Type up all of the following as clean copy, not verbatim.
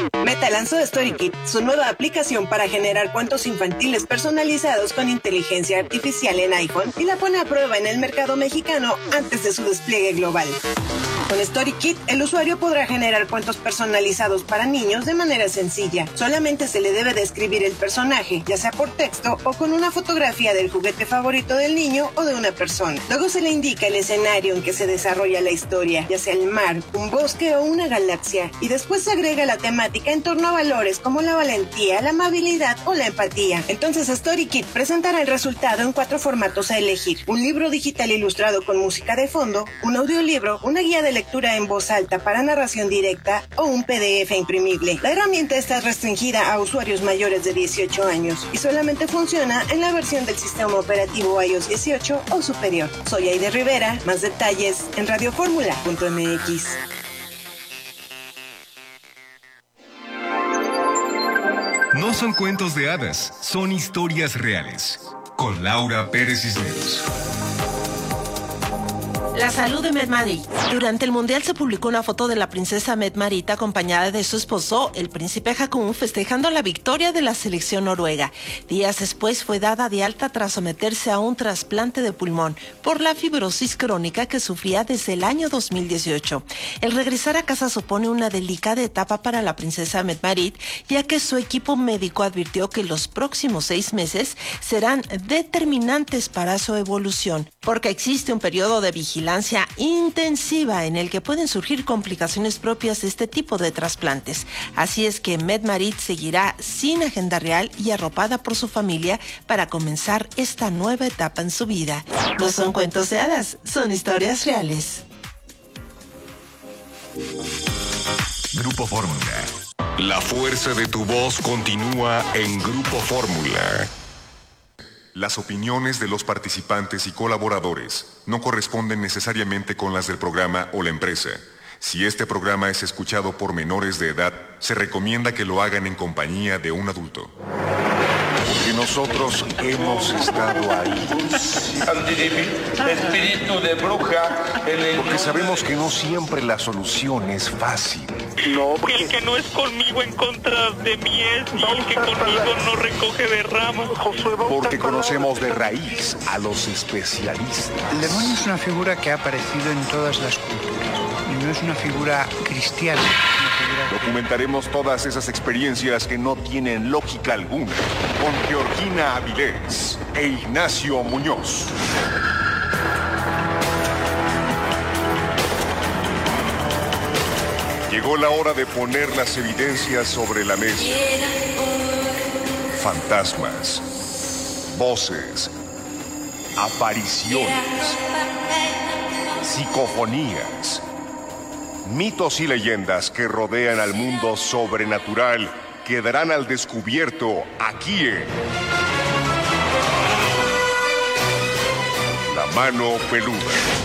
Meta lanzó StoryKit, su nueva aplicación para generar cuentos infantiles personalizados con inteligencia artificial en iPhone, y la pone a prueba en el mercado mexicano antes de su despliegue global. Con StoryKit, el usuario podrá generar cuentos personalizados para niños de manera sencilla. Solamente se le debe describir el personaje, ya sea por texto o con una fotografía del juguete favorito del niño o de una persona. Luego se le indica el escenario en que se desarrolla la historia, ya sea el mar, un bosque o una galaxia, y después se agrega la temática en torno a valores como la valentía, la amabilidad o la empatía. Entonces StoryKit presentará el resultado en 4 formatos a elegir: un libro digital ilustrado con música de fondo, un audiolibro, una guía de lectura en voz alta para narración directa o un PDF imprimible. La herramienta está restringida a usuarios mayores de 18 años y solamente funciona en la versión del sistema operativo iOS 18 o superior. Soy Aide Rivera, más detalles en radioformula.mx. No son cuentos de hadas, son historias reales. Con Laura Pérez Cisneros. La salud de Mette-Marit. Durante el Mundial se publicó una foto de la princesa Mette-Marit acompañada de su esposo, el príncipe Haakon, festejando la victoria de la selección noruega. Días después fue dada de alta tras someterse a un trasplante de pulmón por la fibrosis crónica que sufría desde el año 2018. El regresar a casa supone una delicada etapa para la princesa Mette-Marit, ya que su equipo médico advirtió que los próximos 6 meses serán determinantes para su evolución, porque existe un periodo de vigilancia intensiva en el que pueden surgir complicaciones propias de este tipo de trasplantes. Así es que Mette-Marit seguirá sin agenda real y arropada por su familia para comenzar esta nueva etapa en su vida. No son cuentos de hadas, son historias reales. Grupo Fórmula. La fuerza de tu voz continúa en Grupo Fórmula. Las opiniones de los participantes y colaboradores no corresponden necesariamente con las del programa o la empresa. Si este programa es escuchado por menores de edad, se recomienda que lo hagan en compañía de un adulto. Porque nosotros hemos estado ahí. Espíritu de bruja. Porque sabemos que no siempre la solución es fácil. No, porque el que no es conmigo en contra de mí es, y el que conmigo no recoge de ramas. Porque conocemos de raíz a los especialistas. El demonio es una figura que ha aparecido en todas las culturas y no es una figura cristiana. Documentaremos todas esas experiencias que no tienen lógica alguna con Georgina Avilés e Ignacio Muñoz. Llegó la hora de poner las evidencias sobre la mesa. Fantasmas, voces, apariciones, psicofonías, mitos y leyendas que rodean al mundo sobrenatural quedarán al descubierto aquí en La Mano Peluda.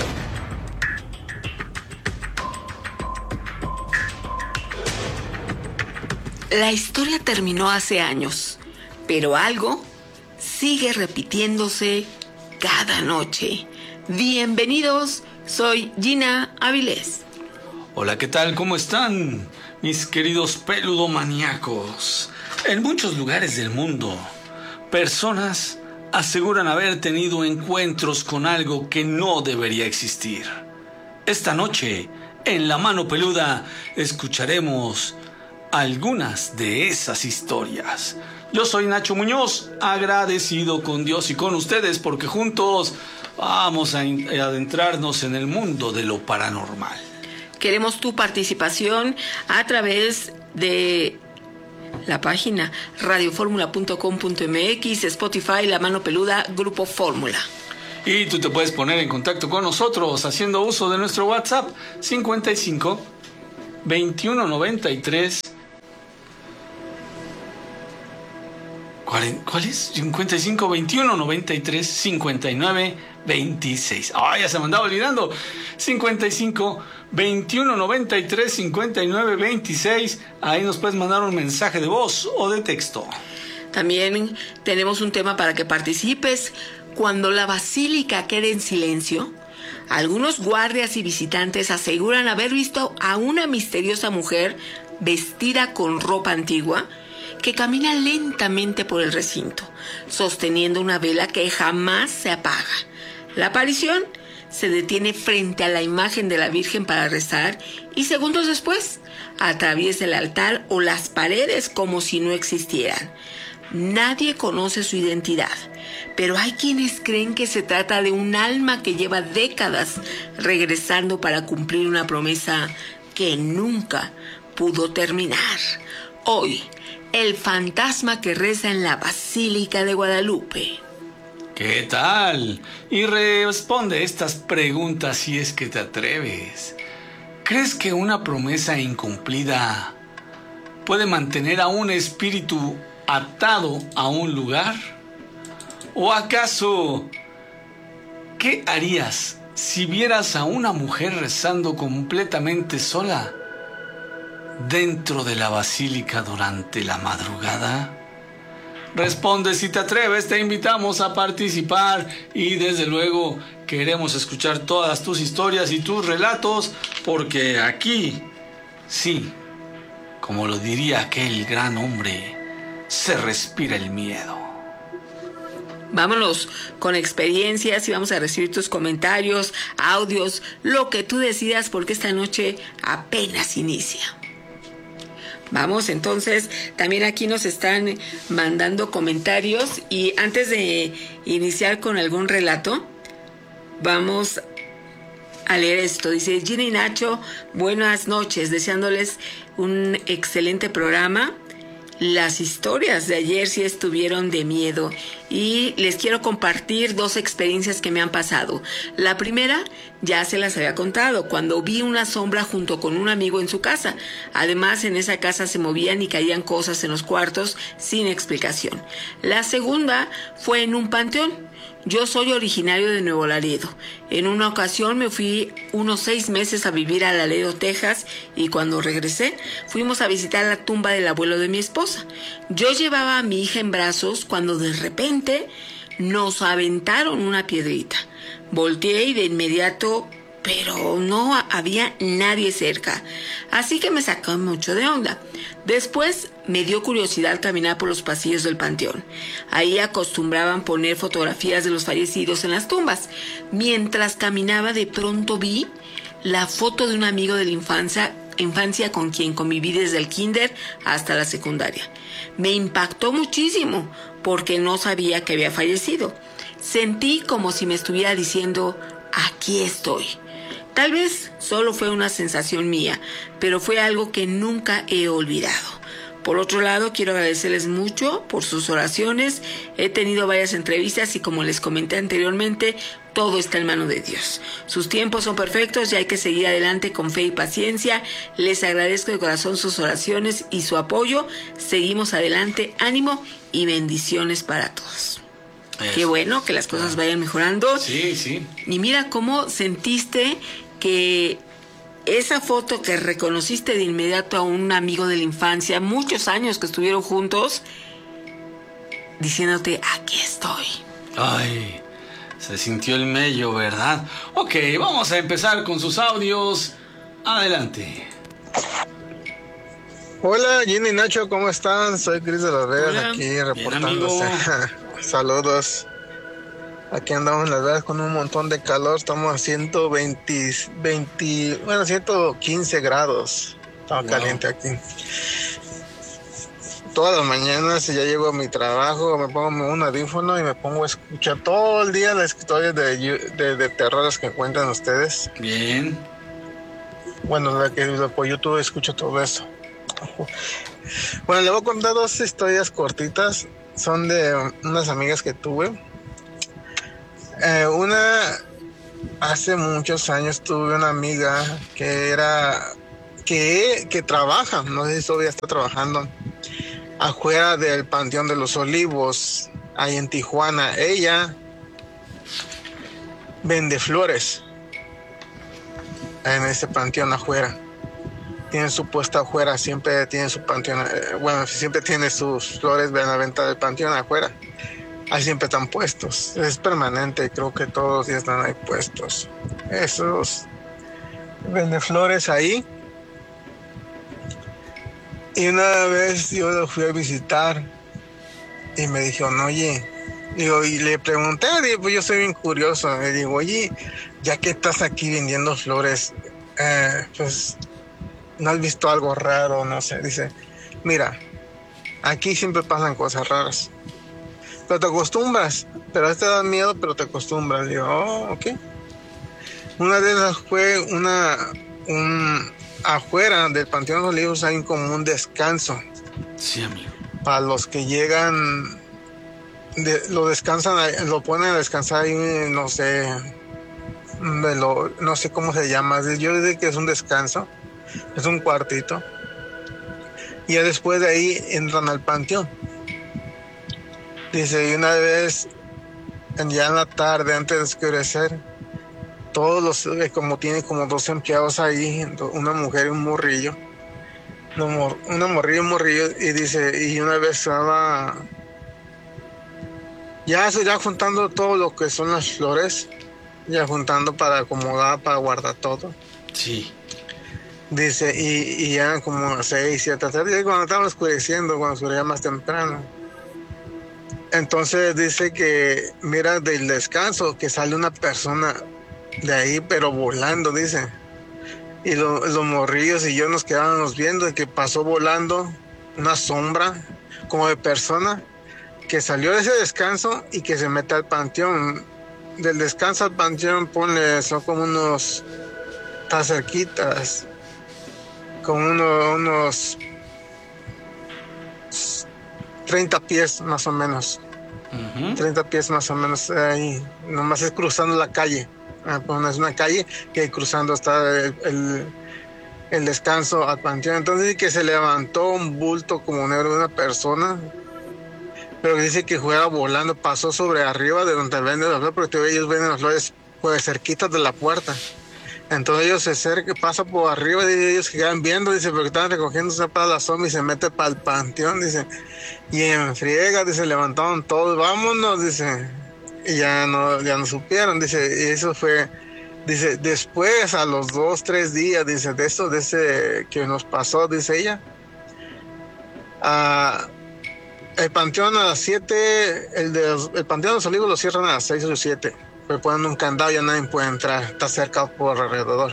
La historia terminó hace años, pero algo sigue repitiéndose cada noche. Bienvenidos, soy Gina Avilés. Hola, ¿qué tal? ¿Cómo están, mis queridos peludomaníacos? En muchos lugares del mundo, personas aseguran haber tenido encuentros con algo que no debería existir. Esta noche, en La Mano Peluda, escucharemos algunas de esas historias. Yo soy Nacho Muñoz, agradecido con Dios y con ustedes porque juntos vamos a adentrarnos en el mundo de lo paranormal. Queremos tu participación a través de la página radioformula.com.mx, Spotify, La Mano Peluda, Grupo Fórmula. Y tú te puedes poner en contacto con nosotros haciendo uso de nuestro WhatsApp 55 21 93. ¿Cuál es? 55 21 93 59 26. Ya se me andaba olvidando. 55 21 93 59 26. Ahí nos puedes mandar un mensaje de voz o de texto. También tenemos un tema para que participes. Cuando la basílica quede en silencio, Algunos guardias y visitantes aseguran haber visto a una misteriosa mujer vestida con ropa antigua que camina lentamente por el recinto, sosteniendo una vela que jamás se apaga. La aparición se detiene frente a la imagen de la Virgen para rezar y segundos después atraviesa el altar o las paredes como si no existieran. Nadie conoce su identidad, pero hay quienes creen que se trata de un alma que lleva décadas regresando para cumplir una promesa que nunca pudo terminar. Hoy, el fantasma que reza en la Basílica de Guadalupe. ¿Qué tal? Y responde estas preguntas si es que te atreves. ¿Crees que una promesa incumplida puede mantener a un espíritu atado a un lugar? ¿O acaso, qué harías si vieras a una mujer rezando completamente sola dentro de la basílica durante la madrugada? Responde si te atreves, te invitamos a participar y desde luego queremos escuchar todas tus historias y tus relatos, porque aquí, sí, como lo diría aquel gran hombre, se respira el miedo. Vámonos con experiencias y vamos a recibir tus comentarios, audios, lo que tú decidas, porque esta noche apenas inicia. Vamos, entonces, también aquí nos están mandando comentarios y antes de iniciar con algún relato, vamos a leer esto. Dice Gina y Nacho, buenas noches, deseándoles un excelente programa. Las historias de ayer sí estuvieron de miedo y les quiero compartir 2 experiencias que me han pasado. La primera ya se las había contado, cuando vi una sombra junto con un amigo en su casa. Además, en esa casa se movían y caían cosas en los cuartos sin explicación. La segunda fue en un panteón. Yo soy originario de Nuevo Laredo. En una ocasión me fui unos 6 meses a vivir a Laredo, Texas, y cuando regresé fuimos a visitar la tumba del abuelo de mi esposa. Yo llevaba a mi hija en brazos cuando de repente nos aventaron una piedrita. Volteé y de inmediato, pero no había nadie cerca, así que me sacó mucho de onda. Después me dio curiosidad caminar por los pasillos del panteón. Ahí acostumbraban poner fotografías de los fallecidos en las tumbas. Mientras caminaba, de pronto vi la foto de un amigo de la infancia con quien conviví desde el kinder hasta la secundaria. Me impactó muchísimo porque no sabía que había fallecido. Sentí como si me estuviera diciendo, aquí estoy. Tal vez solo fue una sensación mía, pero fue algo que nunca he olvidado. Por otro lado, quiero agradecerles mucho por sus oraciones. He tenido varias entrevistas y, como les comenté anteriormente, todo está en mano de Dios. Sus tiempos son perfectos y hay que seguir adelante con fe y paciencia. Les agradezco de corazón sus oraciones y su apoyo. Seguimos adelante, ánimo y bendiciones para todos. Eso. Qué bueno que las cosas vayan mejorando. Sí, sí. Y mira cómo sentiste que esa foto que reconociste de inmediato a un amigo de la infancia, muchos años que estuvieron juntos, diciéndote, aquí estoy. Ay, se sintió el mello, ¿verdad? Ok, vamos a empezar con sus audios. Adelante. Hola, Gina y Nacho, ¿cómo están? Soy Cris de Las Vegas, aquí reportándose. Saludos. Aquí andamos en Las Vegas con un montón de calor. Estamos a 115 grados. Está caliente aquí. Todas las mañanas ya llego a mi trabajo, me pongo un audífono y me pongo a escuchar todo el día las historias de terrores que cuentan ustedes. Bien. Bueno, por YouTube escucho todo eso. Bueno, le voy a contar 2 historias cortitas. Son de unas amigas que tuve. Una, hace muchos años tuve una amiga que trabaja, no sé si todavía está trabajando, afuera del Panteón de los Olivos, ahí en Tijuana. Ella vende flores en ese panteón afuera. Tiene su puesto afuera, siempre tiene su panteón, siempre tiene sus flores a la venta del panteón afuera. Ahí siempre están puestos, es permanente, creo que todos los días están ahí puestos. esos vendeflores ahí. Y una vez yo lo fui a visitar y me dijeron, oye, digo, y le pregunté, digo, pues yo soy bien curioso, le digo, oye, ya que estás aquí vendiendo flores, pues, ¿no has visto algo raro? No sé, dice, mira, aquí siempre pasan cosas raras, pero te acostumbras, pero a veces te da miedo, pero te acostumbras. Digo, oh, ok. Una de esas fue afuera del Panteón de los Olivos hay como un descanso. Sí, amigo. Para los que llegan, lo descansan, lo ponen a descansar ahí, no sé, no sé cómo se llama. Yo digo que es un descanso, es un cuartito. Y ya después de ahí entran al panteón. Dice, y una vez, ya en la tarde, antes de oscurecer, todos los, como tiene como 2 empleados ahí, una mujer y un morrillo, una morrilla y un morrillo, y dice, y una vez estaba ya juntando todo lo que son las flores, ya juntando para acomodar, para guardar todo. Sí. Dice, y ya como 6, 7 tarde, cuando estaba oscureciendo, cuando oscurecía más temprano. Entonces dice que mira del descanso que sale una persona de ahí, pero volando, dice. Y los morrillos y yo nos quedábamos viendo que pasó volando una sombra como de persona que salió de ese descanso y que se mete al panteón. Del descanso al panteón, ponle, son como unos, está cerquitas, como unos 30 pies más o menos. 30 pies más o menos ahí, nomás es cruzando la calle. Pues es una calle que ahí cruzando está el descanso al panteón. Entonces que se levantó un bulto como negro de una persona, pero dice que fuera volando, pasó sobre arriba de donde venden las flores, porque ellos venden las flores pues cerquitas de la puerta. Entonces ellos se acercan, pasa por arriba y ellos quedan viendo, dice, porque están recogiéndose para la sombra y se mete para el panteón, dice, y en friega, dice, levantaron todos, vámonos, dice, y ya no supieron, dice, y eso fue, dice, después a los 2, 3 días, dice, de ese que nos pasó, dice ella, el panteón a las 7, el panteón de los Olivos lo cierran a las 6 o 7. Le ponen un candado y ya nadie puede entrar, está cerca por alrededor.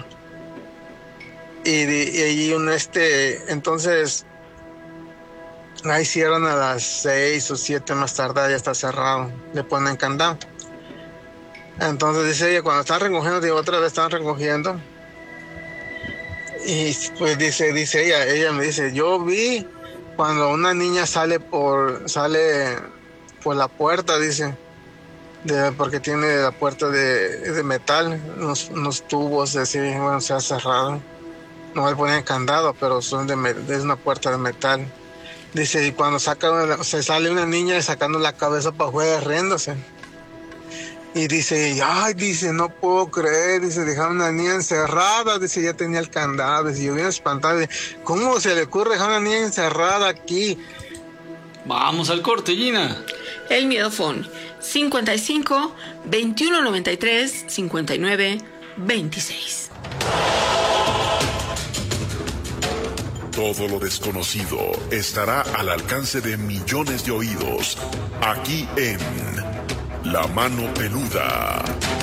Y entonces ahí cierran a las 6 o 7 más tarde, ya está cerrado, le ponen candado. Entonces dice ella, cuando están recogiendo, digo, otra vez están recogiendo. Y pues dice ella me dice, yo vi cuando una niña sale por la puerta, dice, porque tiene la puerta de metal, unos tubos así, bueno, se ha cerrado. No le ponen candado, pero es una puerta de metal. Dice, y cuando se sale una niña sacando la cabeza para afuera, riéndose. Y dice, ay, dice, no puedo creer, dice, dejaron a una niña encerrada, dice, ya tenía el candado, dice, yo bien espantado, dice, ¿cómo se le ocurre dejar a una niña encerrada aquí? Vamos al corte, Gina. El Miedofón 55 21 93 59 26. Todo lo desconocido estará al alcance de millones de oídos, aquí en La Mano Peluda.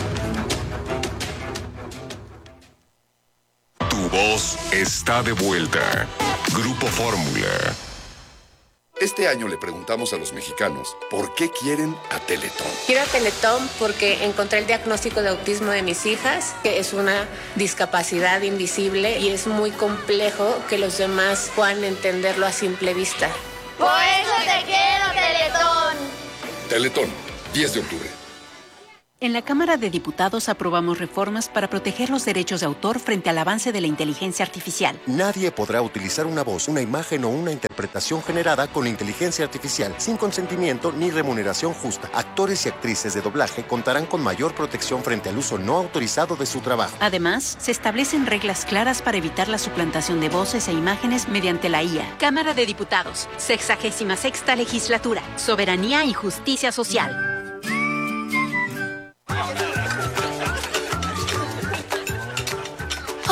Tu voz está de vuelta. Grupo Fórmula. Este año le preguntamos a los mexicanos por qué quieren a Teletón. Quiero a Teletón porque encontré el diagnóstico de autismo de mis hijas, que es una discapacidad invisible y es muy complejo que los demás puedan entenderlo a simple vista. ¡Por eso te quiero, Teletón! Teletón, 10 de octubre. En la Cámara de Diputados aprobamos reformas para proteger los derechos de autor frente al avance de la inteligencia artificial. Nadie podrá utilizar una voz, una imagen o una interpretación generada con inteligencia artificial sin consentimiento ni remuneración justa. Actores y actrices de doblaje contarán con mayor protección frente al uso no autorizado de su trabajo. Además, se establecen reglas claras para evitar la suplantación de voces e imágenes mediante la IA. Cámara de Diputados, 66ª Legislatura, Soberanía y Justicia Social.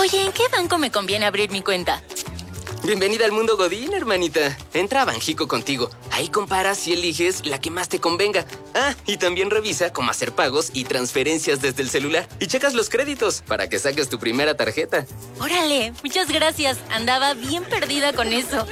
Oye, ¿en qué banco me conviene abrir mi cuenta? Bienvenida al mundo Godín, hermanita. Entra a Banjico contigo. Ahí comparas y eliges la que más te convenga. Ah, y también revisa cómo hacer pagos y transferencias desde el celular. Y checas los créditos para que saques tu primera tarjeta. Órale, muchas gracias. Andaba bien perdida con eso.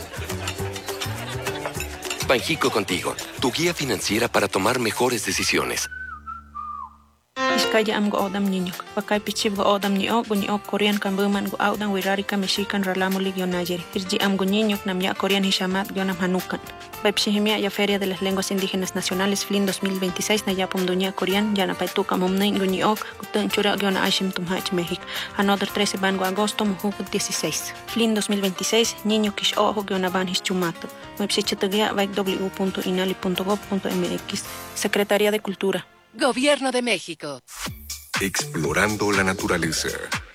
Banjico contigo, tu guía financiera para tomar mejores decisiones. Iskaya am go odam niño. Pakai pichib go odam niño, bunyo Korean kan buman go audan wirari ka mexican ralamo ligio nayer. Irji am go niño nam ya Korean hishamat yo nam hanukan. Baipshihimia ya Feria de las Lenguas Indígenas Nacionales FLIN 2026 na yapum dunia Korean ya na paituka momnain guniok kutun chura yo na ashim tumhach México. Another 13 bango agosto muhuk 16. FLIN 2026 niño kish ojo yo na ban hischumato. Baipshichatagia vaik w.inali.gov.mx. Secretaría de Cultura. Gobierno de México. Explorando la naturaleza.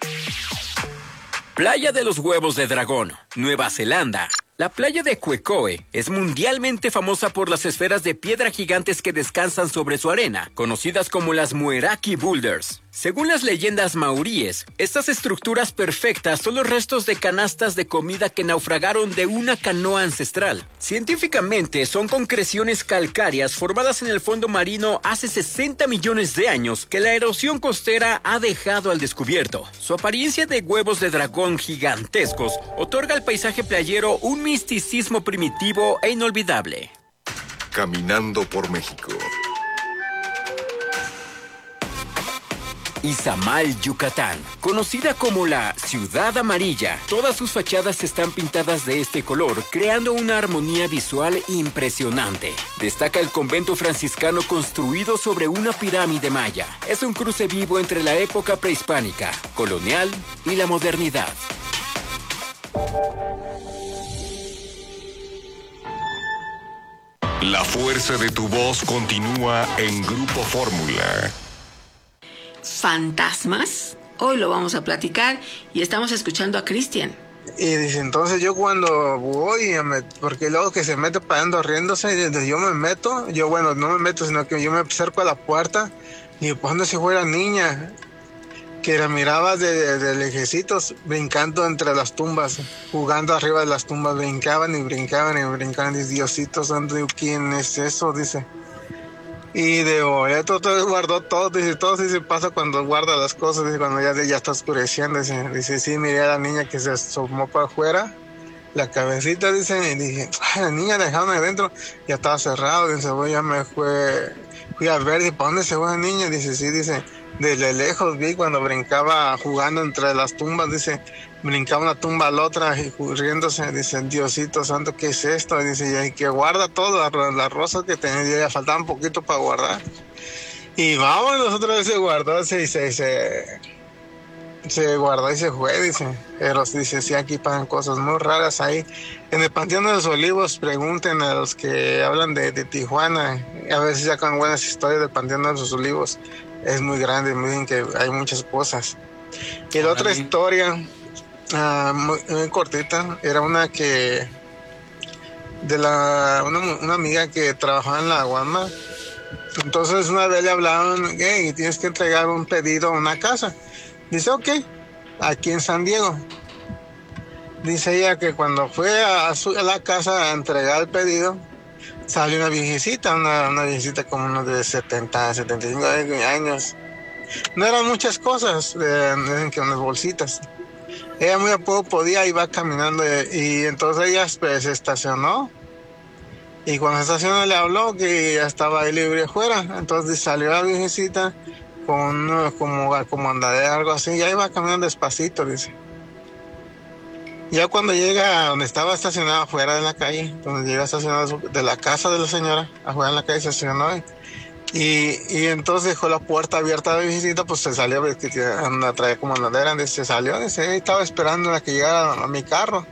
Playa de los Huevos de Dragón, Nueva Zelanda. La playa de Quecoe es mundialmente famosa por las esferas de piedra gigantes que descansan sobre su arena, conocidas como las Mueraki Boulders. Según las leyendas maoríes, estas estructuras perfectas son los restos de canastas de comida que naufragaron de una canoa ancestral. Científicamente, son concreciones calcáreas formadas en el fondo marino hace 60 millones de años que la erosión costera ha dejado al descubierto. Su apariencia de huevos de dragón gigantescos otorga al paisaje playero un misticismo primitivo e inolvidable. Caminando por México. Izamal, Yucatán, conocida como la Ciudad Amarilla. Todas sus fachadas están pintadas de este color, creando una armonía visual impresionante. Destaca el convento franciscano construido sobre una pirámide maya. Es un cruce vivo entre la época prehispánica, colonial y la modernidad. La fuerza de tu voz continúa en Grupo Fórmula. Fantasmas. Hoy lo vamos a platicar y estamos escuchando a Cristian. Y dice, entonces yo cuando voy, porque luego que se mete parando riéndose, y yo me meto, no me meto, sino que yo me acerco a la puerta y cuando se fuera niña, que la miraba de lejecitos, brincando entre las tumbas, jugando arriba de las tumbas, brincaban y brincaban y brincaban, y Diosito santo, ¿quién es eso? Dice. Y de boleto todo guardó todo, dice, todo sí se pasa cuando guarda las cosas, dice, cuando ya está oscureciendo, dice, sí, miré a la niña que se asomó para afuera, la cabecita, dice, y dije, ay, la niña dejaron adentro, ya estaba cerrado, dice, ya me fui a ver, dice, ¿para dónde se fue la niña? Dice, sí, dice, desde lejos vi cuando brincaba jugando entre las tumbas, dice, brincaba una tumba a la otra y riéndose, dice, Diosito santo, ¿qué es esto? Dice, y que guarda todo, las rosas que tenía, ya faltaba un poquito para guardar. Y vamos, nosotros se guardó, se guardó y se fue, dice. Pero dice, sí, aquí pasan cosas muy raras ahí. En el Panteón de los Olivos, pregunten a los que hablan de Tijuana, a ver si sacan buenas historias del Panteón de los Olivos. Es muy grande, me dicen que hay muchas cosas. Y la otra historia, muy cortita, era una que de una amiga que trabajaba en la Guama. Entonces una vez le hablaron, hey, tienes que entregar un pedido a una casa. Dice, ok, aquí en San Diego. Dice ella que cuando fue a la casa a entregar el pedido, salió una viejecita, una viejecita como unos de 70, 75 años. No eran muchas cosas, dicen que unas bolsitas. Ella muy a poco podía, iba caminando y entonces ella pues, se estacionó. Y cuando se estacionó le habló que ya estaba ahí libre afuera. Entonces salió la viejecita con como andadera, algo así. Ya iba caminando despacito, dice. Ya cuando llega a donde estaba estacionado afuera de la calle, donde llega estacionado de la casa de la señora, afuera en la calle se estacionó. Y entonces dejó la puerta abierta de visita, pues se salió, que traía como andadera, se salió, dice, estaba esperando a que llegara a mi carro.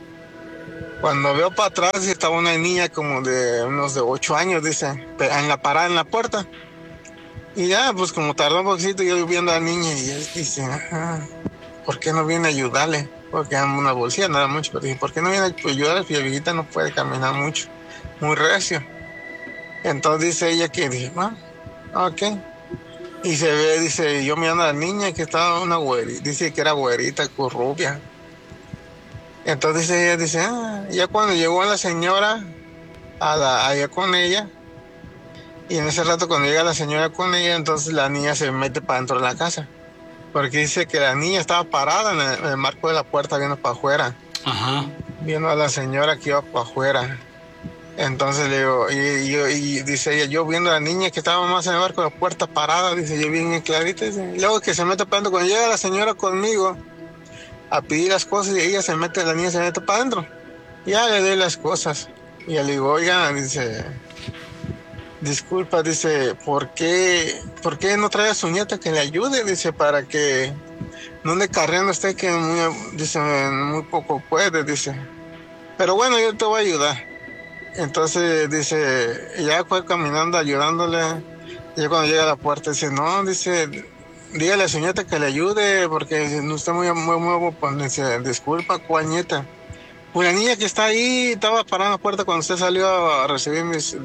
Cuando veo para atrás estaba una niña como de unos de 8 años, dice, parada en la puerta. Y ya, pues como tardó un poquito, yo viendo a la niña y él dice, ¿por qué no viene a ayudarle? Porque era una bolsilla, no era mucho, pero dije, ¿por qué no viene a ayudarle? Porque la viejita no puede caminar mucho, muy recio. Entonces dice ella que dije, ok. Y se ve, dice, yo mirando a la niña que estaba una güerita, dice que era güerita, rubia. Entonces ella dice, ya cuando llegó la señora allá con ella, y en ese rato cuando llega la señora con ella, entonces la niña se mete para dentro de la casa. Porque dice que la niña estaba parada en el marco de la puerta viendo para afuera. Ajá. Viendo a la señora que iba para afuera. Entonces le digo, y dice ella, yo viendo a la niña que estaba más en el marco de la puerta parada, dice, yo bien clarita, dice. Y luego que se mete para adentro, cuando llega la señora conmigo a pedir las cosas, y ella la niña se mete para adentro. Ya le doy las cosas. Y le digo, oiga, dice, disculpa, dice, ¿por qué no trae a su nieta que le ayude? Dice, para que no ande carreando usted que muy poco puede, dice. Pero bueno, yo te voy a ayudar. Entonces dice, ya fue caminando ayudándole. Y cuando llega a la puerta dice, no, dice, dígale a su nieta que le ayude porque no está muy nuevo. Pues dice, disculpa, ¿cuál nieta? Pues la niña que está ahí estaba parada en la puerta cuando usted salió a recibir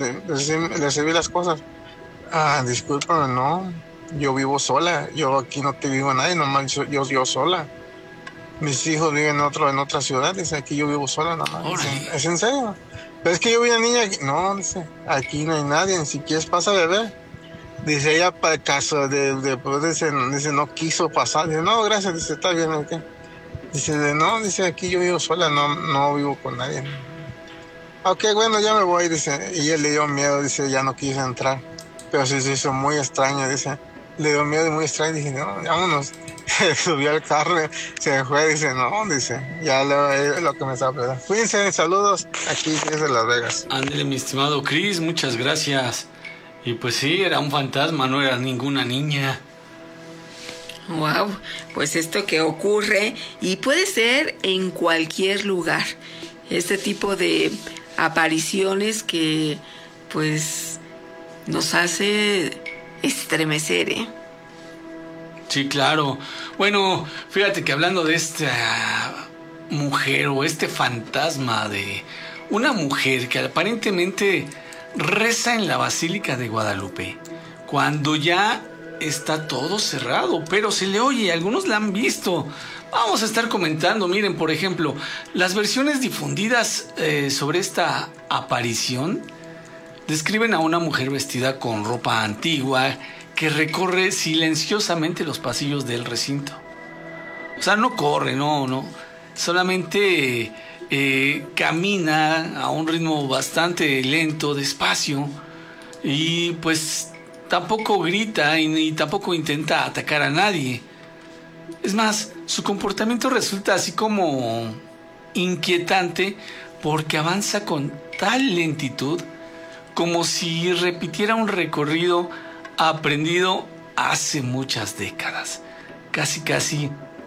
las cosas. Discúlpame, no, yo vivo sola, yo aquí no te vivo nadie, nomás yo sola. Mis hijos viven en otra ciudad, dice, aquí yo vivo sola nomás. Dice, ¿es en serio? Pero es que yo vi a una niña aquí. No, dice, aquí no hay nadie, si quieres pasa a beber. Dice ella, para el caso dice, no quiso pasar. Dice, no, gracias, dice, está bien, ¿ok? Dice, no, dice, aquí yo vivo sola, no vivo con nadie. Ok, bueno, ya me voy, dice. Y él le dio miedo, dice, ya no quiso entrar. Pero se hizo muy extraño, dice. Le dio miedo y muy extraño, dije, no, vámonos. Subió al carro, se fue, dice, no, dice, ya lo que me estaba pensando. Cuídense, saludos, aquí desde Las Vegas. Ándale, mi estimado Chris, muchas gracias. Y pues sí, era un fantasma, no era ninguna niña. Wow, pues esto que ocurre, y puede ser en cualquier lugar, este tipo de apariciones que pues nos hace estremecer, ¿eh? Sí, claro. Bueno, fíjate que hablando de esta mujer o este fantasma de una mujer que aparentemente reza en la Basílica de Guadalupe, cuando ya está todo cerrado, pero se le oye, algunos la han visto. Vamos a estar comentando, miren, por ejemplo, las versiones difundidas sobre esta aparición describen a una mujer vestida con ropa antigua que recorre silenciosamente los pasillos del recinto. O sea, no corre, no. Solamente camina a un ritmo bastante lento, despacio, y pues tampoco grita y tampoco intenta atacar a nadie. Es más, su comportamiento resulta así como inquietante porque avanza con tal lentitud como si repitiera un recorrido aprendido hace muchas décadas, casi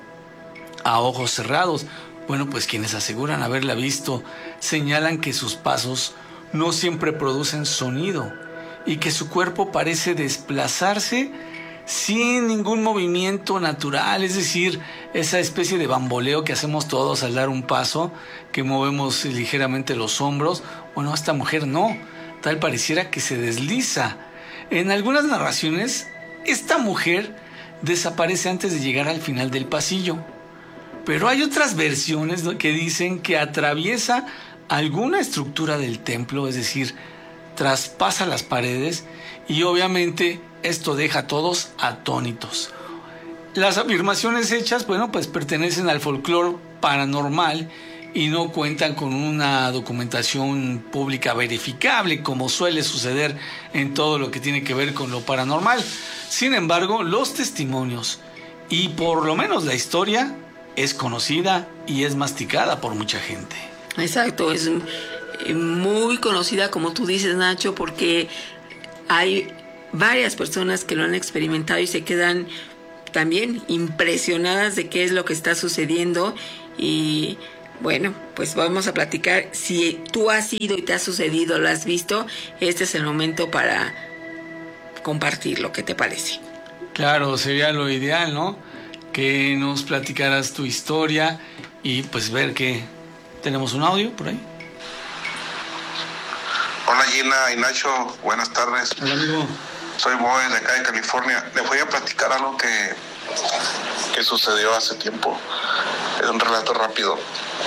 a ojos cerrados. Bueno, pues quienes aseguran haberla visto señalan que sus pasos no siempre producen sonido y que su cuerpo parece desplazarse sin ningún movimiento natural, es decir, esa especie de bamboleo que hacemos todos al dar un paso, que movemos ligeramente los hombros. Bueno, esta mujer no, tal pareciera que se desliza. En algunas narraciones, esta mujer desaparece antes de llegar al final del pasillo. Pero hay otras versiones que dicen que atraviesa alguna estructura del templo, es decir, traspasa las paredes, y obviamente esto deja a todos atónitos. Las afirmaciones hechas, bueno, pues pertenecen al folclore paranormal y no cuentan con una documentación pública verificable, como suele suceder en todo lo que tiene que ver con lo paranormal. Sin embargo, los testimonios y por lo menos la historia es conocida y es masticada por mucha gente. Exacto, es muy conocida, como tú dices, Nacho, porque hay varias personas que lo han experimentado y se quedan también impresionadas de qué es lo que está sucediendo. Y bueno, pues vamos a platicar. Si tú has ido y te ha sucedido, lo has visto, este es el momento para compartir lo que te parece. Claro, sería lo ideal, ¿no? Que nos platicaras tu historia y pues ver que tenemos un audio por ahí. Hola Gina y Nacho, buenas tardes. Hola amigo. Soy Boy de acá de California. Les voy a platicar algo que sucedió hace tiempo. Es un relato rápido.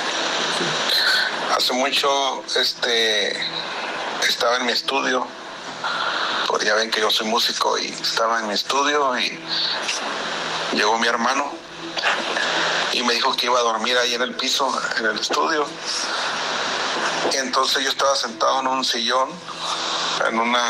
Hace mucho estaba en mi estudio. Pues ya ven que yo soy músico y estaba en mi estudio y llegó mi hermano y me dijo que iba a dormir ahí en el piso, en el estudio. Y entonces yo estaba sentado en un sillón, en un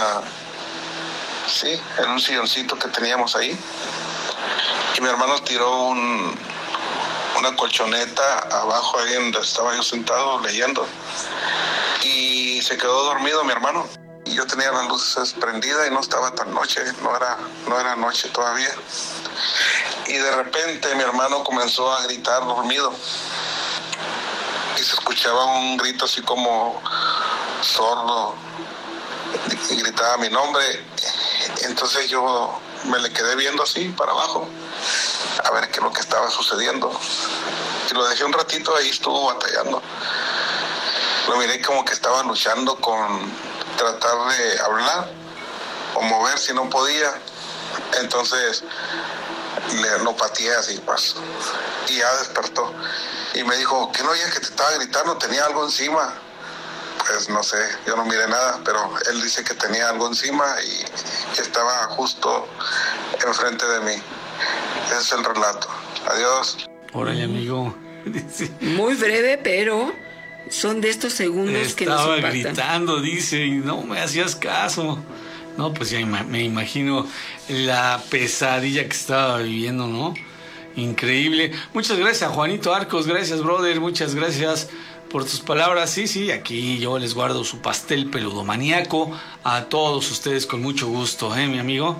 silloncito que teníamos ahí. Y mi hermano tiró una colchoneta abajo ahí donde estaba yo sentado leyendo. Y se quedó dormido mi hermano. Y yo tenía las luces prendidas y no estaba tan noche, no era noche todavía. Y de repente mi hermano comenzó a gritar dormido. Y se escuchaba un grito así como sordo. Y gritaba mi nombre. Entonces yo me le quedé viendo así para abajo, a ver qué es lo que estaba sucediendo. Y lo dejé un ratito, ahí estuvo batallando. Lo miré como que estaba luchando con tratar de hablar o mover si no podía. Entonces lo pateé así, pues, y ya despertó. Y me dijo, ¿qué no oía que te estaba gritando? ¿Tenía algo encima? Pues no sé, yo no miré nada, pero él dice que tenía algo encima y que estaba justo enfrente de mí. Ese es el relato. Adiós. Órale, amigo. Muy breve, pero son de estos segundos que nos impactan. Estaba gritando, dice, y no me hacías caso. No, pues ya me imagino la pesadilla que estaba viviendo, ¿no? Increíble. Muchas gracias, Juanito Arcos. Gracias, brother. Muchas gracias por tus palabras. Sí, aquí yo les guardo su pastel peludomaníaco a todos ustedes con mucho gusto, mi amigo.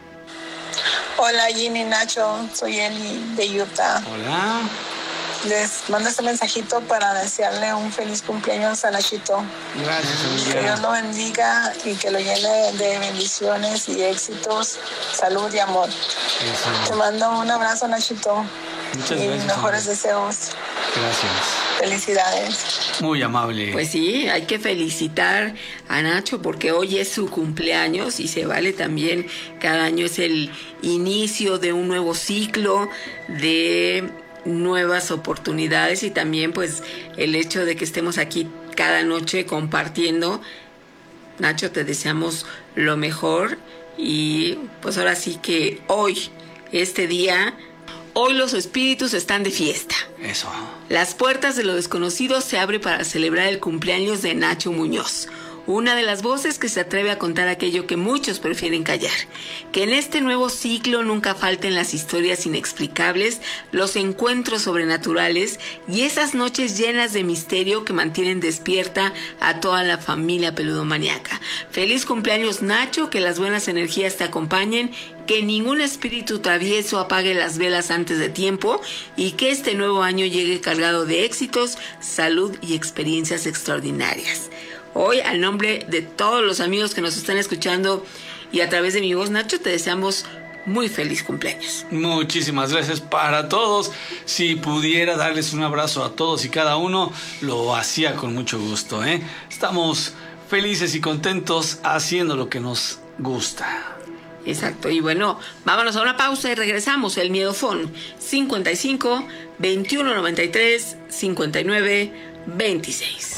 Hola, Ginny, Nacho. Soy Eli de Utah. Hola. Les mando este mensajito para desearle un feliz cumpleaños a Nachito. Gracias, amiga. Que Dios lo bendiga y que lo llene de bendiciones y éxitos, salud y amor. Eso. Te mando un abrazo, Nachito. Muchas y gracias, mejores deseos. Gracias. Felicidades. Muy amable. Pues sí, hay que felicitar a Nacho porque hoy es su cumpleaños y se vale también. Cada año es el inicio de un nuevo ciclo de nuevas oportunidades y también pues el hecho de que estemos aquí cada noche compartiendo. Nacho, te deseamos lo mejor y pues ahora sí que hoy, este día, hoy los espíritus están de fiesta. Eso. Las puertas de lo desconocido se abren para celebrar el cumpleaños de Nacho Muñoz, una de las voces que se atreve a contar aquello que muchos prefieren callar. Que en este nuevo ciclo nunca falten las historias inexplicables, los encuentros sobrenaturales y esas noches llenas de misterio que mantienen despierta a toda la familia peludomaníaca. Feliz cumpleaños, Nacho, que las buenas energías te acompañen, que ningún espíritu travieso apague las velas antes de tiempo y que este nuevo año llegue cargado de éxitos, salud y experiencias extraordinarias. Hoy, al nombre de todos los amigos que nos están escuchando y a través de mi voz, Nacho, te deseamos muy feliz cumpleaños. Muchísimas gracias para todos. Si pudiera darles un abrazo a todos y cada uno, lo hacía con mucho gusto, Estamos felices y contentos haciendo lo que nos gusta. Exacto, y bueno, vámonos a una pausa y regresamos. El Miedofón 55 21 93 59 26.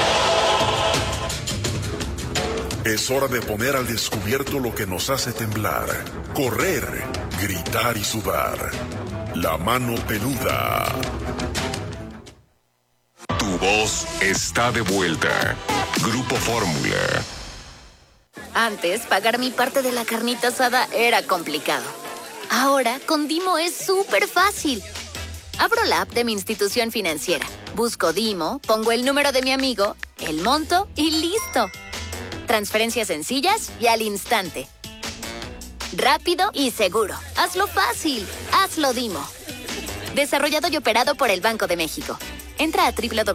Es hora de poner al descubierto lo que nos hace temblar, correr, gritar y sudar. La mano peluda. Tu voz está de vuelta. Grupo Fórmula. Antes, pagar mi parte de la carnita asada era complicado. Ahora, con Dimo es súper fácil. Abro la app de mi institución financiera, busco Dimo, pongo el número de mi amigo, el monto y listo. Transferencias sencillas y al instante. Rápido y seguro. Hazlo fácil. Hazlo Dimo. Desarrollado y operado por el Banco de México. Entra a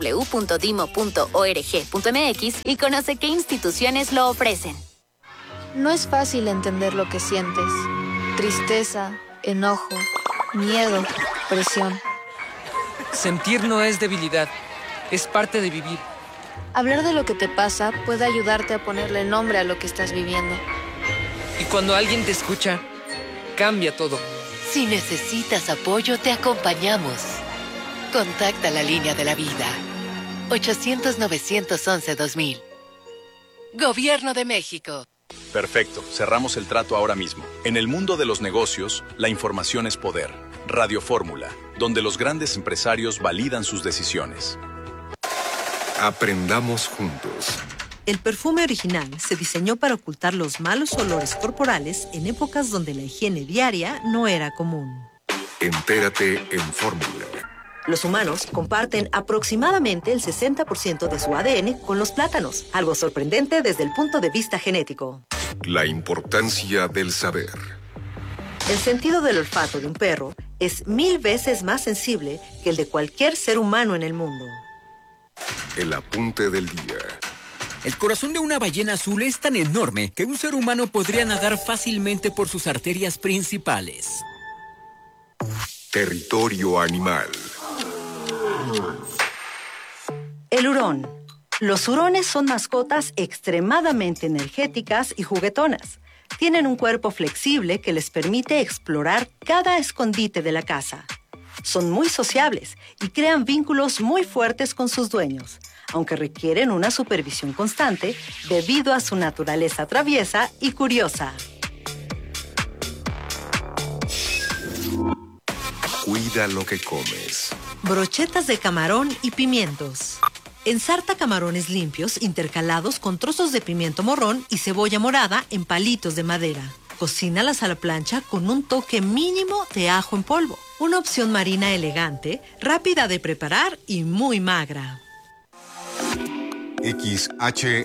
www.dimo.org.mx y conoce qué instituciones lo ofrecen. No es fácil entender lo que sientes. Tristeza, enojo, miedo, presión. Sentir no es debilidad, es parte de vivir. Hablar de lo que te pasa puede ayudarte a ponerle nombre a lo que estás viviendo. Y cuando alguien te escucha, cambia todo. Si necesitas apoyo, te acompañamos. Contacta la línea de la vida. 800-911-2000. Gobierno de México. Perfecto, cerramos el trato ahora mismo. En el mundo de los negocios, la información es poder. Radio Fórmula, donde los grandes empresarios validan sus decisiones. Aprendamos juntos. El perfume original se diseñó para ocultar los malos olores corporales en épocas donde la higiene diaria no era común. Entérate en Fórmula. Los humanos comparten aproximadamente el 60% de su ADN con los plátanos, algo sorprendente desde el punto de vista genético. La importancia del saber. El sentido del olfato de un perro es 1000 veces más sensible que el de cualquier ser humano en el mundo. El apunte del día. El corazón de una ballena azul es tan enorme que un ser humano podría nadar fácilmente por sus arterias principales. Territorio animal. El hurón. Los hurones son mascotas extremadamente energéticas y juguetonas. Tienen un cuerpo flexible que les permite explorar cada escondite de la casa. Son muy sociables y crean vínculos muy fuertes con sus dueños, aunque requieren una supervisión constante debido a su naturaleza traviesa y curiosa. Cuida lo que comes. Brochetas de camarón y pimientos. Ensarta camarones limpios intercalados con trozos de pimiento morrón y cebolla morada en palitos de madera. Cocínalas a la plancha con un toque mínimo de ajo en polvo. Una opción marina elegante, rápida de preparar y muy magra. XHABR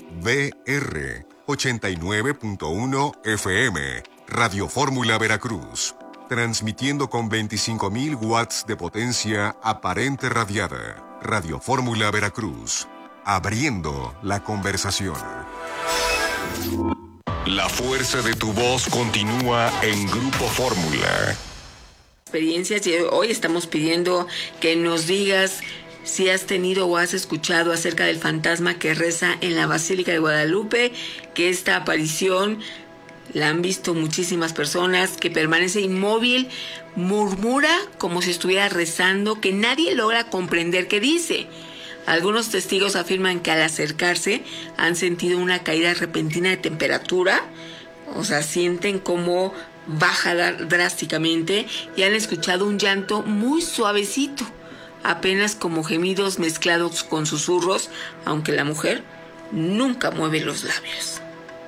89.1 FM, Radio Fórmula Veracruz. Transmitiendo con 25.000 watts de potencia aparente radiada. Radio Fórmula Veracruz. Abriendo la conversación. La fuerza de tu voz continúa en Grupo Fórmula. Experiencias, y hoy estamos pidiendo que nos digas si has tenido o has escuchado acerca del fantasma que reza en la Basílica de Guadalupe, que esta aparición la han visto muchísimas personas, que permanece inmóvil, murmura como si estuviera rezando, que nadie logra comprender qué dice. Algunos testigos afirman que al acercarse han sentido una caída repentina de temperatura, o sea, sienten cómo baja drásticamente, y han escuchado un llanto muy suavecito, apenas como gemidos mezclados con susurros, aunque la mujer nunca mueve los labios.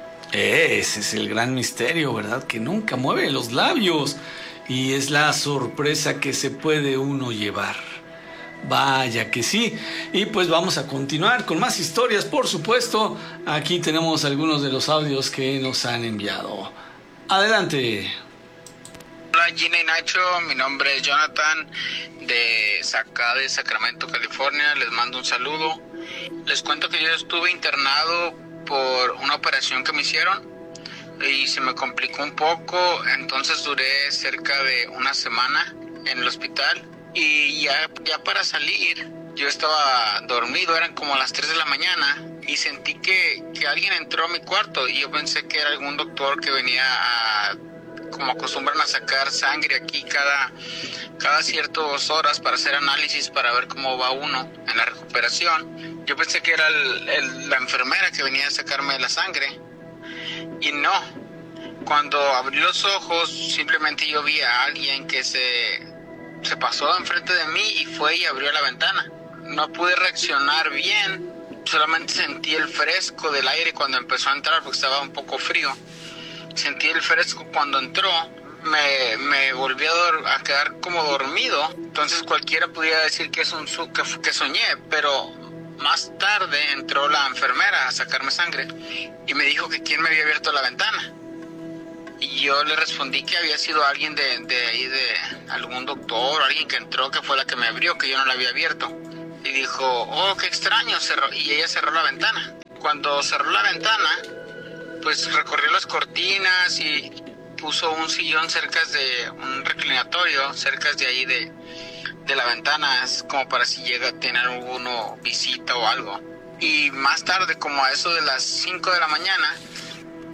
Ese es el gran misterio, ¿verdad? Que nunca mueve los labios. Y es la sorpresa que se puede uno llevar. Vaya que sí. Y pues vamos a continuar con más historias, por supuesto. Aquí tenemos algunos de los audios que nos han enviado. Adelante. Hola Gina y Nacho, mi nombre es Jonathan de Sacramento, California. Les mando un saludo. Les cuento que yo estuve internado por una operación que me hicieron y se me complicó un poco, entonces duré cerca de una semana en el hospital y ya para salir yo estaba dormido, eran como las 3 de la mañana y sentí que alguien entró a mi cuarto y yo pensé que era algún doctor que venía como acostumbran a sacar sangre aquí cada ciertas horas para hacer análisis para ver cómo va uno en la recuperación. Yo pensé que era la enfermera que venía a sacarme la sangre y no. Cuando abrí los ojos simplemente yo vi a alguien que se pasó enfrente de mí y fue y abrió la ventana. No pude reaccionar bien, solamente sentí el fresco del aire cuando empezó a entrar porque estaba un poco frío. Sentí el fresco cuando entró, me volví a quedar como dormido, entonces cualquiera pudiera decir que es que soñé, pero más tarde entró la enfermera a sacarme sangre y me dijo que quién me había abierto la ventana. Y yo le respondí que había sido alguien de ahí, de algún doctor o alguien que entró, que fue la que me abrió, que yo no la había abierto. Y dijo, oh, qué extraño, y ella cerró la ventana. Cuando cerró la ventana, pues recorrió las cortinas y puso un sillón cerca de un reclinatorio, cerca de ahí de la ventana, es como para si llega a tener alguno visita o algo. Y más tarde, como a eso de las 5 de la mañana,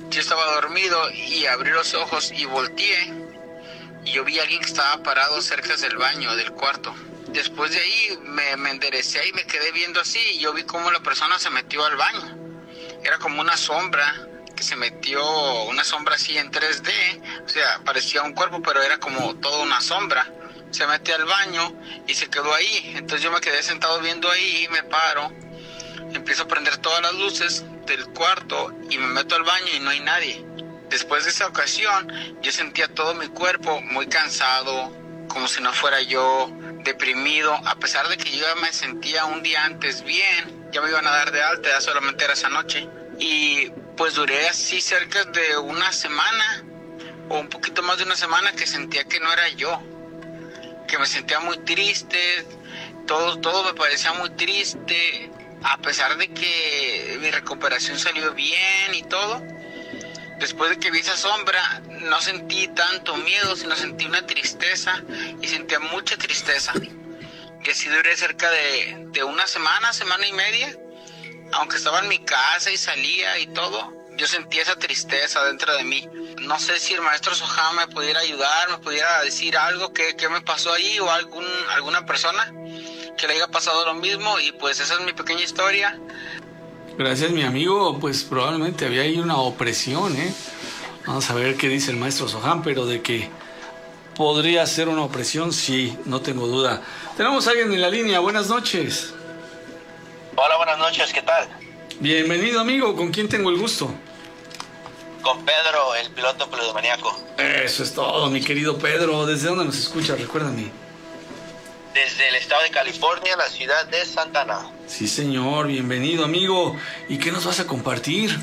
Yo estaba dormido y abrí los ojos y volteé y yo vi a alguien que estaba parado cerca del baño, del cuarto. Después de ahí me enderecé y me quedé viendo así y yo vi cómo la persona se metió al baño. Era como una sombra que se metió, una sombra así en 3D, o sea, parecía un cuerpo, pero era como toda una sombra. Se metió al baño y se quedó ahí. Entonces yo me quedé sentado viendo ahí, me paro, empiezo a prender todas las luces del cuarto y me meto al baño y no hay nadie. Después de esa ocasión, yo sentía todo mi cuerpo muy cansado, como si no fuera yo, deprimido, a pesar de que yo ya me sentía un día antes bien, ya me iban a dar de alta, ya solamente era esa noche. Y pues duré así cerca de una semana, o un poquito más de una semana, que sentía que no era yo, que me sentía muy triste, todo me parecía muy triste, a pesar de que mi recuperación salió bien y todo. Después de que vi esa sombra, no sentí tanto miedo, sino sentí una tristeza y sentía mucha tristeza. Y así duré cerca de una semana, semana y media. Aunque estaba en mi casa y salía y todo, yo sentía esa tristeza dentro de mí. No sé si el maestro Soham me pudiera ayudar, me pudiera decir algo que me pasó ahí o alguna persona que le haya pasado lo mismo. Y pues esa es mi pequeña historia. Gracias, mi amigo. Pues probablemente había ahí una opresión, ¿eh? Vamos a ver qué dice el maestro Soham, pero de que podría ser una opresión, sí, no tengo duda. Tenemos a alguien en la línea. Buenas noches. Hola, buenas noches, ¿qué tal? Bienvenido, amigo. ¿Con quién tengo el gusto? Con Pedro, el piloto peludomaniaco. Eso es todo, mi querido Pedro. ¿Desde dónde nos escuchas? Recuérdame. Desde el estado de California, la ciudad de Santa Ana. Sí, señor. Bienvenido, amigo. ¿Y qué nos vas a compartir?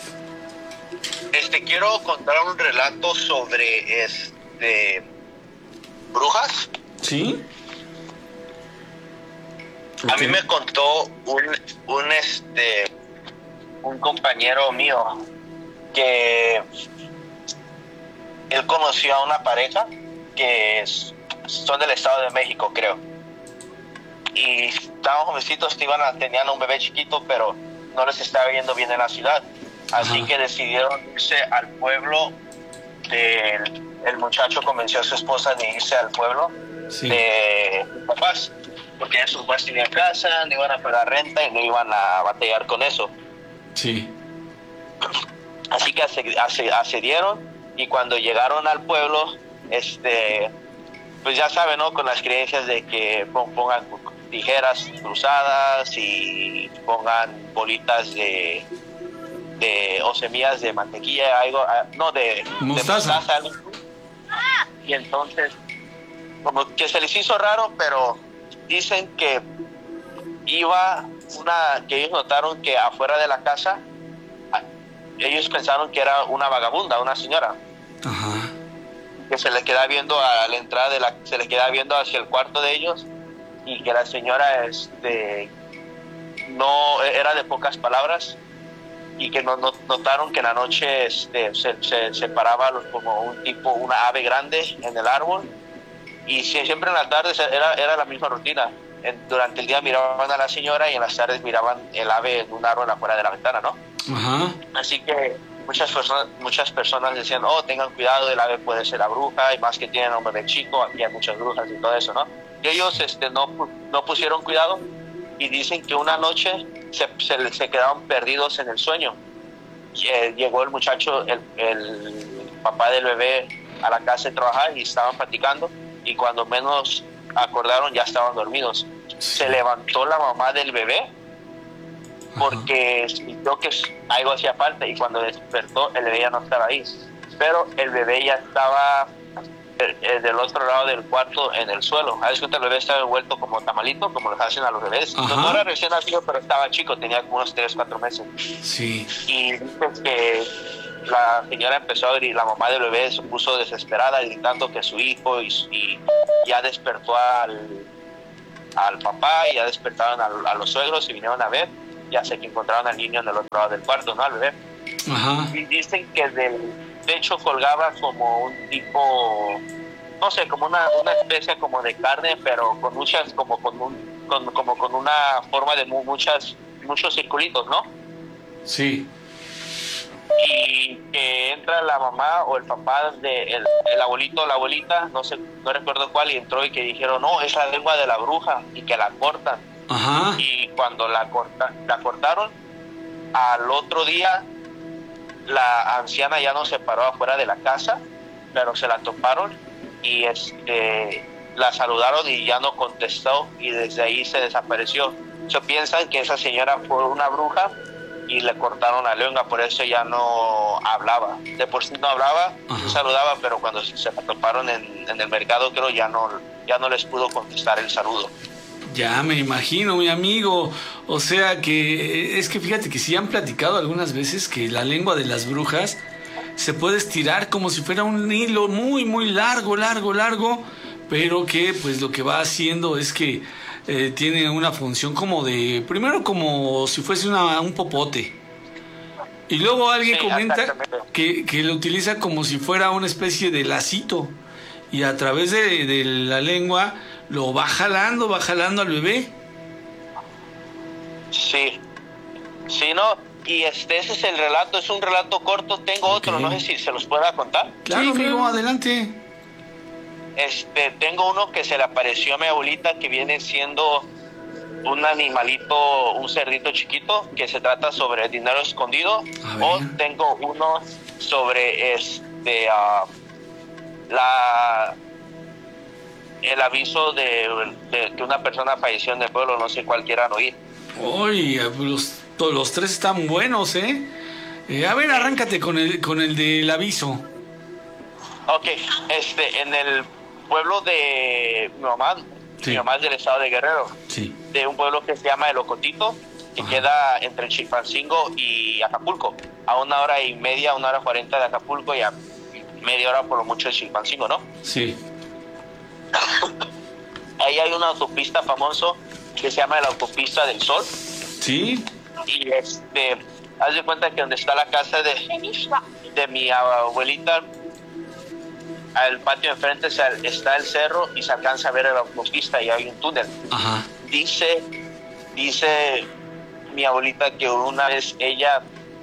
Quiero contar un relato sobre, brujas. ¿Sí? Okay. A mí me contó un compañero mío que él conoció a una pareja que son del Estado de México, creo. Y estaban jovencitos, tenían un bebé chiquito, pero no les estaba yendo bien en la ciudad. Así que decidieron irse al pueblo. El muchacho convenció a su esposa de irse al pueblo de sus papás, porque sus papás tenían casa, no iban a pagar renta y no iban a batallar con eso. Sí. Así que accedieron, y cuando llegaron al pueblo, pues ya saben, ¿no? Con las creencias de que pongan tijeras cruzadas y pongan bolitas o semillas de mantequilla, de mostaza. Y entonces, como que se les hizo raro, pero dicen que que ellos notaron que afuera de la casa, ellos pensaron que era una vagabunda, una señora. Ajá. Que se le queda viendo a la entrada se le queda viendo hacia el cuarto de ellos, y que la señora no era de pocas palabras, y que notaron que en la noche se paraba como una ave grande en el árbol, y siempre en la tarde era la misma rutina. Durante el día miraban a la señora y en las tardes miraban el ave en un árbol afuera de la ventana, ¿no? Ajá. Así que muchas personas decían, tengan cuidado, el ave puede ser la bruja, y más que tienen un bebé chico, aquí hay muchas brujas y todo eso, ¿no? Y ellos no pusieron cuidado, y dicen que una noche se quedaron perdidos en el sueño. Llegó el muchacho, el papá del bebé, a la casa de trabajar, y estaban platicando, y cuando menos acordaron ya estaban dormidos. Se levantó la mamá del bebé porque sintió que algo hacía falta, y cuando despertó el bebé ya no estaba ahí, pero el bebé ya estaba del otro lado del cuarto en el suelo. A veces el bebé estaba envuelto como tamalito, como los hacen a los bebés. No era recién nacido, pero estaba chico, tenía como unos 3-4 meses. Sí. Y dice que la señora empezó a gritar, la mamá del bebé se puso desesperada gritando que su hijo, y ya despertó al papá, y ya despertaron a los suegros y vinieron a ver. Ya sé que encontraron al niño en el otro lado del cuarto, ¿no? Al bebé. Ajá. Y dicen que del techo colgaba como un tipo, no sé, como una especie como de carne, pero con muchas, como con una forma de muchos circulitos, ¿no? Sí. y que entra la mamá o el papá el abuelito o la abuelita, no recuerdo cuál, y entró y que dijeron, no, es la lengua de la bruja, y que la cortan. Ajá. Y cuando la cortaron, al otro día la anciana ya no se paró afuera de la casa, pero se la toparon y la saludaron y ya no contestó, y desde ahí se desapareció. Piensan que esa señora fue una bruja y le cortaron la lengua, por eso ya no hablaba. De por sí no hablaba, sí saludaba, pero cuando se la toparon en el mercado, creo, ya no les pudo contestar el saludo. Ya me imagino, mi amigo. O sea que es que fíjate que sí han platicado algunas veces que la lengua de las brujas se puede estirar como si fuera un hilo muy, muy largo, pero que pues lo que va haciendo es que tiene una función primero como si fuese un popote. Y luego alguien comenta que lo utiliza como si fuera una especie de lacito. Y a través de la lengua lo va jalando al bebé. Sí, no, y ese es el relato, es un relato corto. Tengo otro, no sé si se los pueda contar. Claro, amigo, adelante. Tengo uno que se le apareció a mi abuelita, que viene siendo un animalito, un cerdito chiquito, que se trata sobre dinero escondido. O tengo uno sobre el aviso de que una persona falleció en el pueblo, no sé cuál quieran oír. Uy, los tres están buenos, ¿eh? A ver, arráncate con el del aviso. Ok, en el pueblo de mi mamá es del estado de Guerrero, de un pueblo que se llama El Ocotito, que queda entre Chilpancingo y Acapulco, a 1:30, 1:40 de Acapulco y a media hora por lo mucho de Chilpancingo, ¿no? Sí. Ahí hay una autopista famoso que se llama la Autopista del Sol. Sí. Y haz de cuenta que donde está la casa de mi abuelita, al patio de enfrente está el cerro y se alcanza a ver la autopista y hay un túnel. Ajá. Dice mi abuelita que una vez ella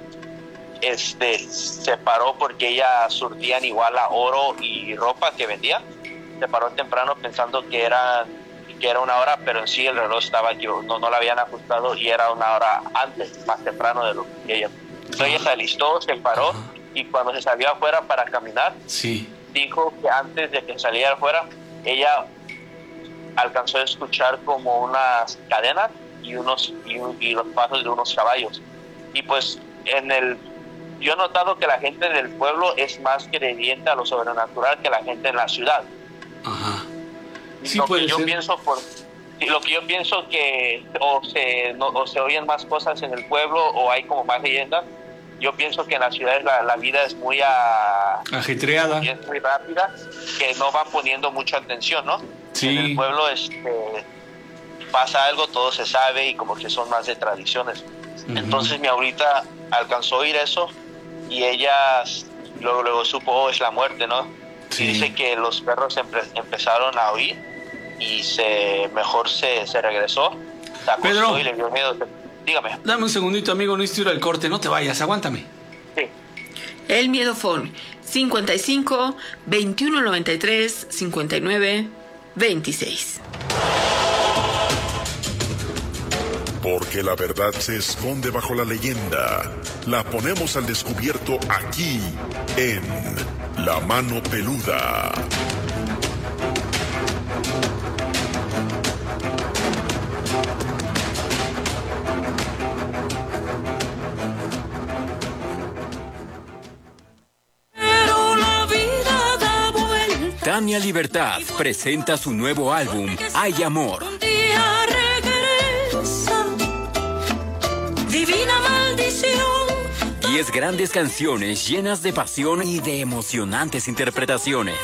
se paró porque ella surtían igual a oro y ropa que vendía. Se paró temprano pensando que era 1 hora, pero en sí el reloj estaba no la habían ajustado y era 1 hora antes, más temprano de lo que ella. Entonces ella se alistó, se paró y cuando se salió afuera para caminar, dijo que antes de que saliera afuera, ella alcanzó a escuchar como unas cadenas y los pasos de unos caballos. Y pues yo he notado que la gente del pueblo es más creyente a lo sobrenatural que la gente en la ciudad. Ajá. Sí, lo que yo pienso que o se oyen más cosas en el pueblo o hay como más leyendas. Yo pienso que en las ciudades la vida es muy ajetreada, es muy rápida, que no van poniendo mucha atención, ¿no? Sí. En el pueblo pasa algo, todo se sabe y como que son más de tradiciones. Entonces mi abuelita alcanzó a oír eso y ella luego supo, es la muerte, ¿no? Sí. Y dice que los perros empezaron a oír y mejor se regresó, se acostó. Pedro, y le dio miedo. Dígame. Dame un segundito, amigo, no estoy al corte, no te vayas, aguántame. Sí. El miedo phone 55 21 93 59 26. Porque la verdad se esconde bajo la leyenda. La ponemos al descubierto aquí en La Mano Peluda. Tania Libertad presenta su nuevo álbum, Hay Amor. Divina maldición. 10 grandes canciones llenas de pasión y de emocionantes interpretaciones.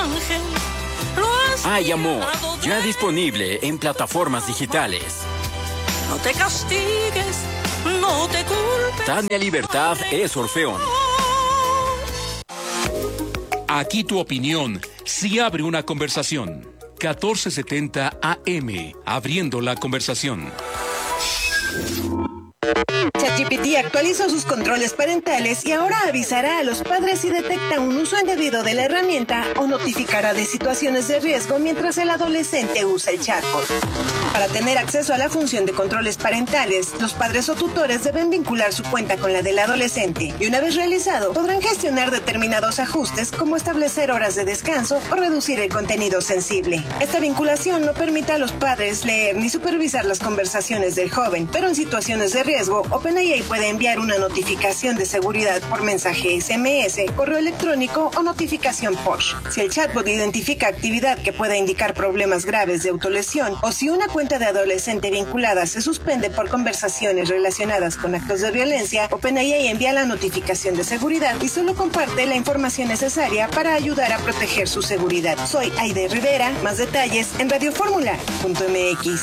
Hay Amor, ya disponible en plataformas digitales. No te castigues, no te culpes. Tania Libertad es Orfeón. Aquí tu opinión sí abre una conversación. 1470 AM, abriendo la conversación. ChatGPT actualizó sus controles parentales y ahora avisará a los padres si detecta un uso indebido de la herramienta o notificará de situaciones de riesgo mientras el adolescente usa el chatbot. Para tener acceso a la función de controles parentales, los padres o tutores deben vincular su cuenta con la del adolescente y una vez realizado, podrán gestionar determinados ajustes como establecer horas de descanso o reducir el contenido sensible. Esta vinculación no permite a los padres leer ni supervisar las conversaciones del joven, pero en situaciones de riesgo, OpenAI puede enviar una notificación de seguridad por mensaje SMS, correo electrónico o notificación push. Si el chatbot identifica actividad que pueda indicar problemas graves de autolesión o si una cuenta de adolescente vinculada se suspende por conversaciones relacionadas con actos de violencia, OpenAI envía la notificación de seguridad y solo comparte la información necesaria para ayudar a proteger su seguridad. Soy Aide Rivera, más detalles en radioformula.mx.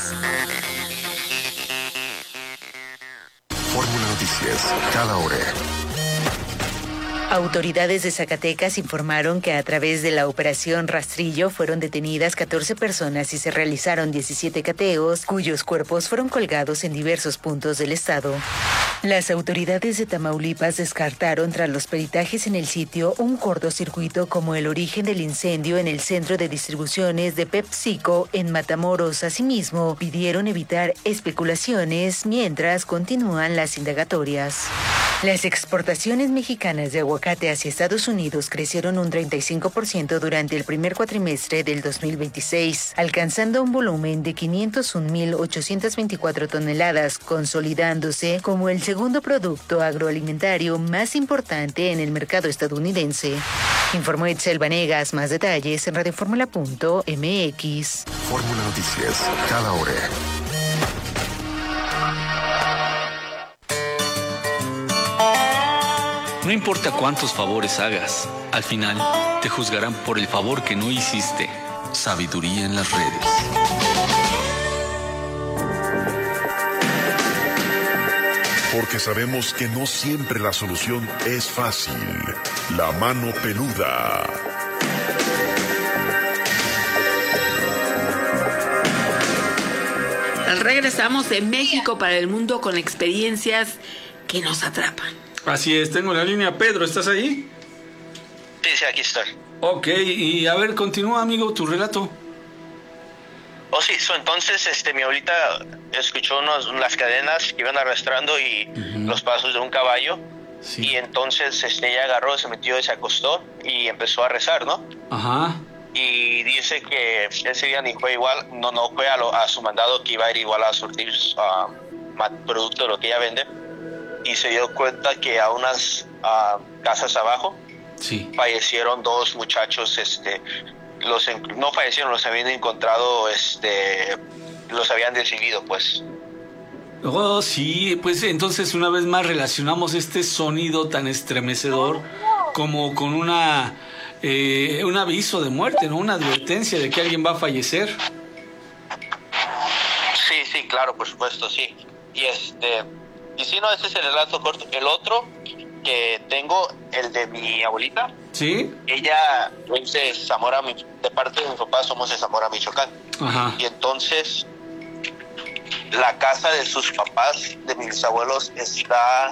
Fórmula Noticias, cada hora. Autoridades de Zacatecas informaron que a través de la operación Rastrillo fueron detenidas 14 personas y se realizaron 17 cateos, cuyos cuerpos fueron colgados en diversos puntos del estado. Las autoridades de Tamaulipas descartaron tras los peritajes en el sitio un cortocircuito como el origen del incendio en el centro de distribuciones de PepsiCo en Matamoros. Asimismo, pidieron evitar especulaciones mientras continúan las indagatorias. Las exportaciones mexicanas de aguacate hacia Estados Unidos crecieron un 35% durante el primer cuatrimestre del 2026, alcanzando un volumen de 501.824 toneladas, consolidándose como el segundo producto agroalimentario más importante en el mercado estadounidense. Informó Itzel Vanegas. Más detalles en radioformula.mx. Fórmula Noticias, cada hora. No importa cuántos favores hagas, al final te juzgarán por el favor que no hiciste. Sabiduría en las redes. Porque sabemos que no siempre la solución es fácil. La mano peluda. Regresamos de México para el mundo con experiencias que nos atrapan. Así es, tengo la línea. Pedro, ¿estás ahí? Sí, aquí estoy. Ok, y a ver, continúa, amigo, tu relato. Oh, sí, entonces mi abuelita escuchó las cadenas que iban arrastrando y los pasos de un caballo. Sí. Y entonces ella agarró, se metió y se acostó y empezó a rezar, ¿no? Ajá. Y dice que ese día ni fue igual, no fue a su mandado, que iba a ir igual a surtir producto de lo que ella vende. Y se dio cuenta que a unas casas abajo fallecieron dos muchachos, no fallecieron, los habían encontrado, los habían decidido, pues. Oh, sí, pues entonces una vez más relacionamos este sonido tan estremecedor como con un aviso de muerte, ¿no? Una advertencia de que alguien va a fallecer. Sí, claro, por supuesto, sí. Y sí, no, ese es el relato corto. El otro que tengo, el de mi abuelita. ¿Sí? Ella es de Zamora, de parte de mi papá somos de Zamora, Michoacán. Ajá. Y entonces, la casa de sus papás, de mis abuelos, está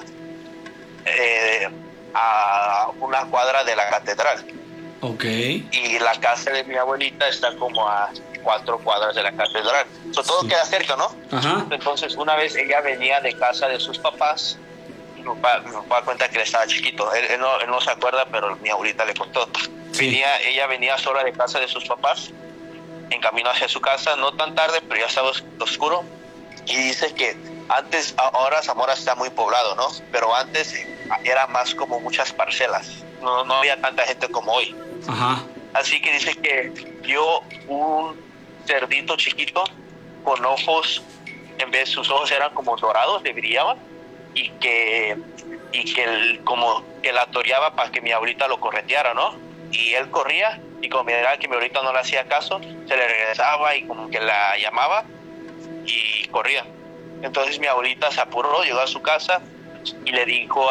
a una cuadra de la catedral. Ok. Y la casa de mi abuelita está como a 4 cuadras de la catedral. Todo queda cerca, ¿no? Ajá. Entonces, una vez ella venía de casa de sus papás, mi papá cuenta que él estaba chiquito. Él no se acuerda, pero mi abuelita le contó. Sí. Ella venía sola de casa de sus papás, en camino hacia su casa, no tan tarde, pero ya estaba oscuro. Y dice que ahora Zamora está muy poblado, ¿no? Pero antes era más como muchas parcelas. No había tanta gente como hoy. Ajá. Así que dice que vio un cerdito chiquito con ojos, en vez sus ojos eran como dorados, le brillaban, y que como que la toreaba para que mi abuelita lo correteara, ¿no? Y él corría, y como miraba que mi abuelita no le hacía caso, se le regresaba y como que la llamaba y corría. Entonces mi abuelita se apuró, llegó a su casa y le dijo